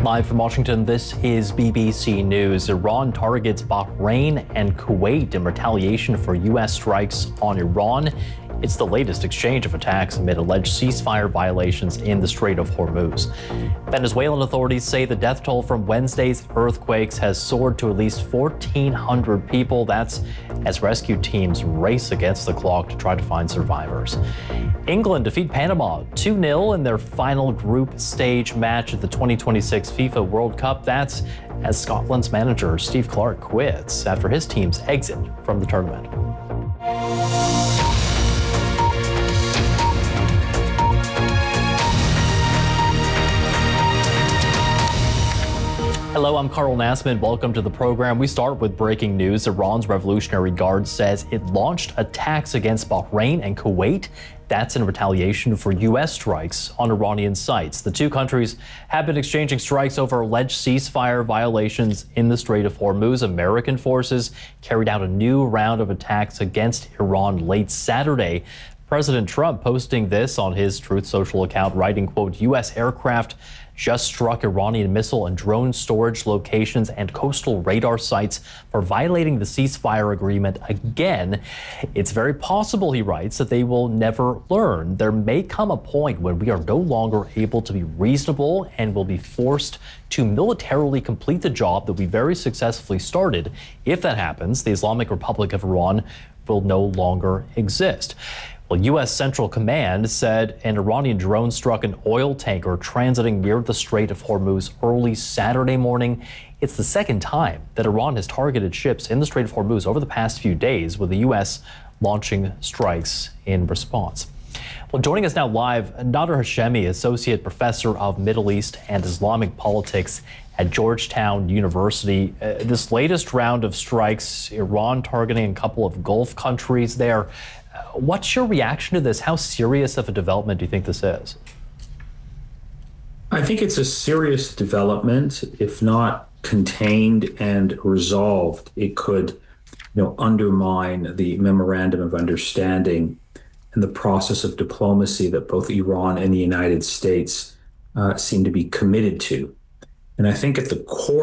Live from Washington, this is BBC News. Iran targets Bahrain and Kuwait in retaliation for U.S. strikes on Iran. It's the latest exchange of attacks amid alleged ceasefire violations in the Strait of Hormuz. Venezuelan authorities say the death toll from Wednesday's earthquakes has soared to at least 1,400 people. That's as rescue teams race against the clock to try to find survivors. England defeat Panama 2-0 in their final group stage match at the 2026 FIFA World Cup. That's as Scotland's manager Steve Clarke quits after his team's exit from the tournament. Hello, I'm Carl Nassman. Welcome to the program. We start with breaking news. Iran's Revolutionary Guard says it launched attacks against Bahrain and Kuwait. That's in retaliation for U.S. strikes on Iranian sites. The two countries have been exchanging strikes over alleged ceasefire violations in the Strait of Hormuz. American forces carried out a new round of attacks against Iran late Saturday. President Trump posting this on his Truth Social account, writing, quote, U.S. aircraft just struck Iranian missile and drone storage locations and coastal radar sites for violating the ceasefire agreement again. It's very possible, he writes, that they will never learn. There may come a point when we are no longer able to be reasonable and will be forced to militarily complete the job that we very successfully started. If that happens, the Islamic Republic of Iran will no longer exist. Well, U.S. Central Command said an Iranian drone struck an oil tanker transiting near the Strait of Hormuz early Saturday morning. It's the second time that Iran has targeted ships in the Strait of Hormuz over the past few days, with the U.S. launching strikes in response. Well, joining us now live, Nader Hashemi, Associate Professor of Middle East and Islamic Politics at Georgetown University. This latest round of strikes, Iran targeting a couple of Gulf countries there. What's your reaction to this? How serious of a development do you think this is? I think it's a serious development. If not contained and resolved, it could, undermine the memorandum of understanding and the process of diplomacy that both Iran and the United States seem to be committed to. And I think at the core